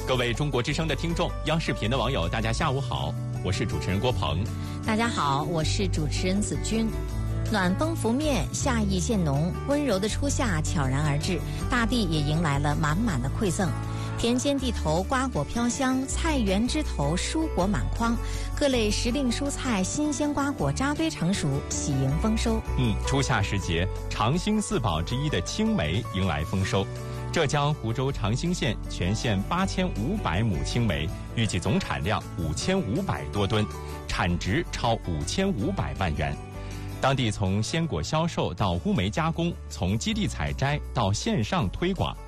各位中国之声的听众，央视频的网友，大家下午好，我是主持人郭鹏。 大家好，我是主持人子君。暖风拂面，夏意渐浓，温柔的初夏悄然而至，大地也迎来了满满的馈赠。田间地头瓜果飘香，菜园枝头蔬果满筐，各类时令蔬菜、新鲜瓜果扎堆成熟，喜迎丰收。 初夏时节，长兴四宝之一的青梅迎来丰收。浙江湖州长兴县全县8500亩青梅，预计总产量5500多吨，产值超5500万元。当地从鲜果销售到乌梅加工，从基地采摘到线上推广，